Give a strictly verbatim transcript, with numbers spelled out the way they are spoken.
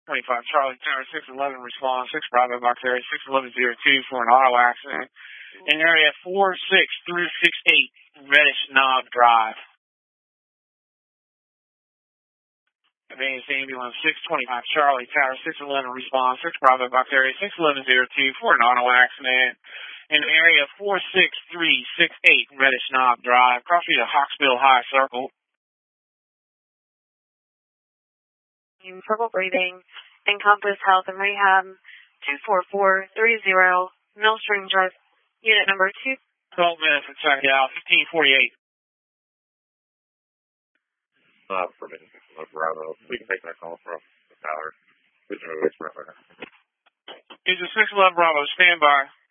twenty-five Charlie Tower, six eleven response, six Bravo Box Area, six eleven zero two for an auto accident in area four six through six eight, Reddish Knob Drive. Advanced ambulance, six twenty-five Charlie Tower, six eleven response, six Bravo Box Area, six eleven zero two for an auto accident in area four six three six eight, Reddish Knob Drive, crossing to Hawksbill High Circle. Purple breathing, Encompass Health and Rehab, two four four three zero, Millstream Drive, unit number two. twelve minutes and check out, fifteen forty-eight. Uh, for me, Bravo. We can take that call from the tower. Is a six eleven Bravo, stand by.